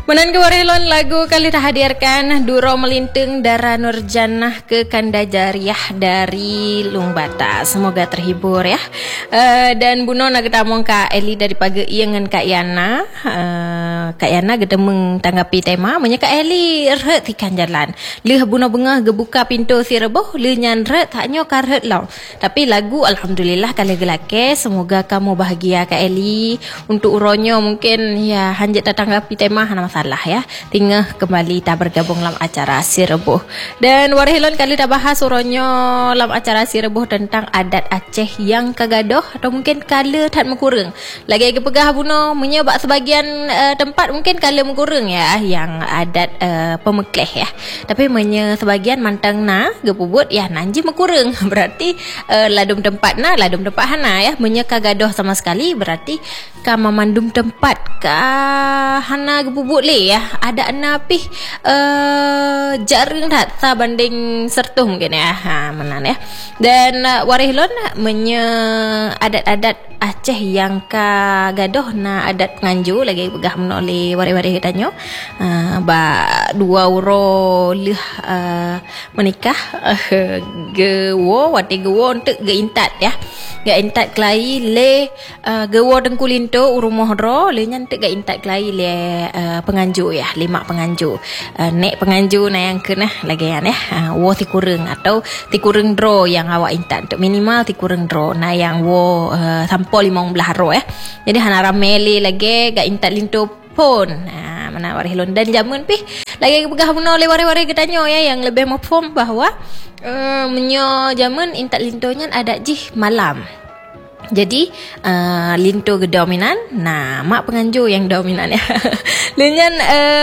Menan kewarilon lagu kali hadirkan Duro Melinting Dara Nurjannah ke Kanda Jariah dari Lungbata. Semoga terhibur ya. Dan buno nak ketamong Kak Eli dari Pagi dengan Kak Yana. Kak Yana kita menanggapi tema menye Kak Eli ret ikan jalan. Leh buno bengah gebuka pintu si reboh leh nyan ret taknyo karet law. Tapi lagu alhamdulillah kali gelake. Semoga kamu bahagia Kak Eli. Untuk uronyo mungkin ya hanjat tanggapi tema hana masalah ya. Tinggal kembali tak bergabung dalam acara si reboh. Dan warihilon kali tak bahas uronyo dalam acara si reboh tentang adat Aceh yang kagadoh atau mungkin kala tak mengkurang. Lagi pegah buno menyebab sebagian tempat mungkin kala mengkurang ya yang adat pemekleh ya. Tapi menye sebagian mantang na gepubut ya nanji mengkurang. Berarti ladum tempat na ladum tempat hana ya menye kagadoh sama sekali berarti ka memandum tempat ka hana gepubut le ya. Ada napi jarang tak banding sertuh mungkin ya. Menan ya. Dan warihilon menye adat-adat Aceh yang kagadoh na adat penganju lagi pegah menoleh wari-wari hitanyo dua uro leh menikah gewo wati gewo untuk geintat ya geintat kelai le gewo dengkulinto urumohro le nyan untuk geintat kelai le penganju ya 5 penganju nek penganju na yang kena lagi ya wo tikureng atau tikureng draw yang awak intat untuk minimal tikureng draw na yang wo sampai 15 ro ya. Jadi hana rameli lagi gak intat linto pun. Mana warihilon dan jamun pi lagi pegah buno le wari-wari getanyo ya yang lebih mafhum bahwa menyo jamun intat lintonya ada jih malam. Jadi linto ke dominan. Nah, mak penganju yang dominan ya. Lenyan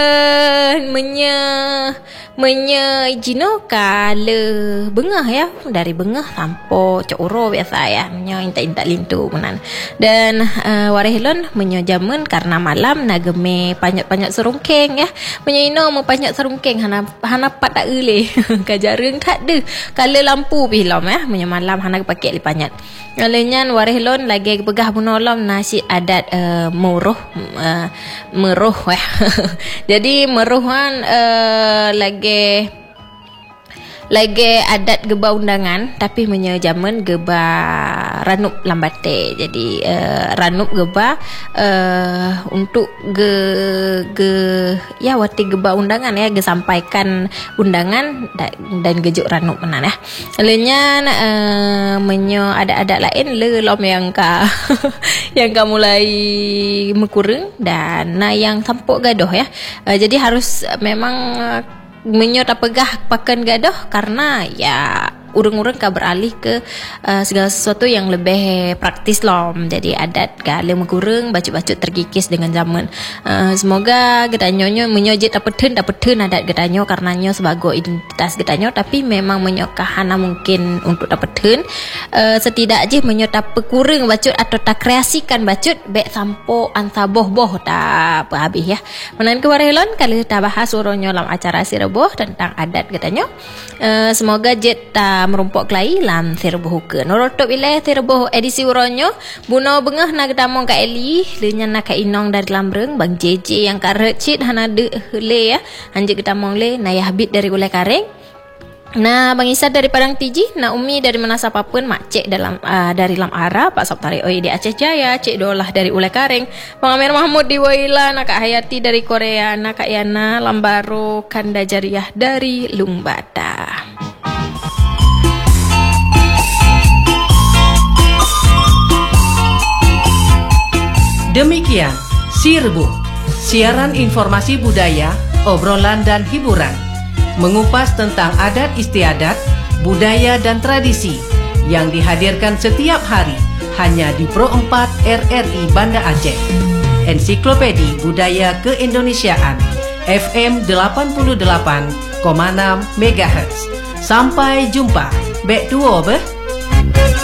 menye jino kala bengah ya dari bengah sampai coro biasa ya menyo intak linto menan. Dan warihilon menyo jamun karena malam nageme panjat-panjat serungkeng ya. Menyo ino mau panjat serungkeng hana pat tak ele. Kajareng tak de. Kala lampu pilom ya menyo malam hana pakai li panjat. Lenyan warihilon lagi pegah bunolom nasi adat meruh ya. Jadi meruhan lagi adat geba undangan tapi menyejaman geba ranup lambate. Jadi ranup geba untuk ya wati geba undangan ya sampaikan undangan dan gejuk ranup menan ya. Lainnya menyo ada lain le lom yang yang mulai mekurang dan yang sampok gadoh ya. Jadi harus memang menyo tak pegah pakan gadoh karena ya urang-urang ka beralih ke segala sesuatu yang lebih praktis lom. Jadi adat kala mengkurang bacuk-bacuk terkikis dengan zaman. Semoga getanyonyo menyojit dapeteun adat getanyo karenanya sebagai identitas getanyo tapi memang menyokahana mungkin untuk dapeteun setidak je menyota pekurang bacuk atau tak kreasikan bacuk bek sampo ansaboh-boh tak habis ya. Menan ke warelon kali ta bahas uronyo dalam acara si reboh tentang adat getanyo. Semoga jet merumpok kelai lam serboh ke norotok bila serboh edisi uronyo buno bengah nak tamong Kak Eli lenyan nak inong dari lambreng Bang JJ yang karet cit hana de le ya hanje kita mong le nayah bit dari ulai kareng. Nah, Bang Isa dari Padang Tiji, Naomi dari Manasa Papun, Mak Cik dari Lam Ara, Pak Sop Tarik Oi di Aceh Jaya, Cik Dolah dari Ulai Kareng, Bang Amir Mahmud di Waila, Nak Hayati dari Korea, Nak Yana Lambaro Kanda Jariah dari Lungbata. Demikian Si Reboh, siaran informasi budaya, obrolan dan hiburan, mengupas tentang adat istiadat, budaya dan tradisi yang dihadirkan setiap hari hanya di Pro 4 RRI Banda Aceh. Ensiklopedi Budaya Keindonesiaan FM 88,6 MHz. Sampai jumpa. Bek duo beh.